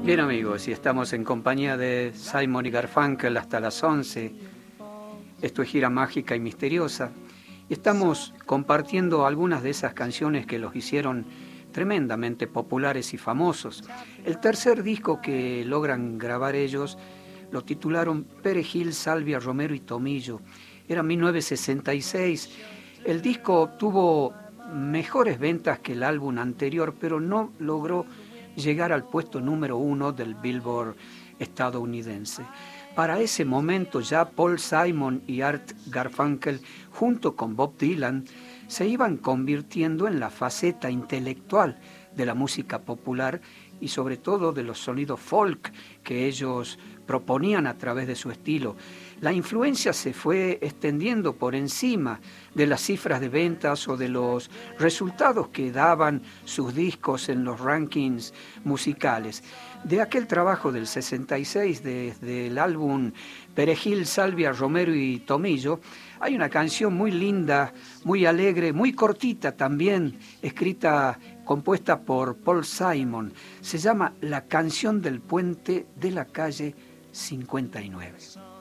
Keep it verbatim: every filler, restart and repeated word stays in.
Bien amigos, y estamos en compañía de Simon y Garfunkel hasta las once. Esto es Gira Mágica y Misteriosa. Y estamos compartiendo algunas de esas canciones que los hicieron tremendamente populares y famosos. El tercer disco que logran grabar ellos lo titularon Perejil, Salvia, Romero y Tomillo. Era mil novecientos sesenta y seis. El disco tuvo mejores ventas que el álbum anterior, pero no logró llegar al puesto número uno del Billboard estadounidense. Para ese momento ya Paul Simon y Art Garfunkel, junto con Bob Dylan, se iban convirtiendo en la faceta intelectual de la música popular y sobre todo de los sonidos folk que ellos proponían a través de su estilo. La influencia se fue extendiendo por encima de las cifras de ventas o de los resultados que daban sus discos en los rankings musicales. De aquel trabajo del sesenta y seis, desde el álbum Perejil, Salvia, Romero y Tomillo, hay una canción muy linda, muy alegre, muy cortita también, escrita, compuesta por Paul Simon. Se llama La canción del puente de la calle cincuenta y nueve.